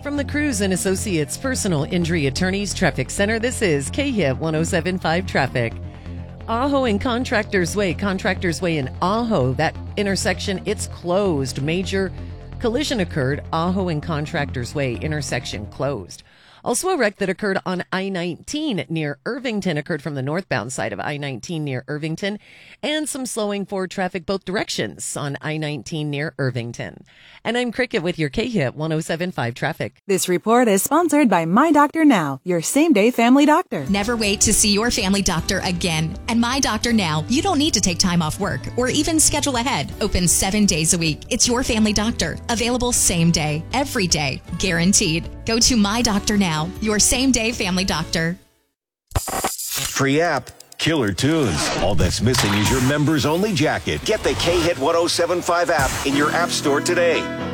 From the Cruz and Associates Personal Injury Attorneys Traffic Center, this is KHIT 107.5 Traffic. Ajo and Contractors Way in Ajo, that intersection, it's closed. Major collision occurred. Ajo and Contractors Way intersection closed. Also, a wreck that occurred on I-19 near Irvington occurred from the northbound side of I-19 near Irvington, and some slowing for traffic both directions on I-19 near Irvington. And I'm Cricket with your KHIT 107.5 traffic. This report is sponsored by My Doctor Now, your same-day family doctor. Never wait to see your family doctor again. At My Doctor Now, you don't need to take time off work or even schedule ahead. Open 7 days a week. It's your family doctor. Available same day, every day, guaranteed. Go to My Doctor Now, your same-day family doctor. Free app, killer tunes. All that's missing is your members-only jacket. Get the KHIT 107.5 app in your app store today.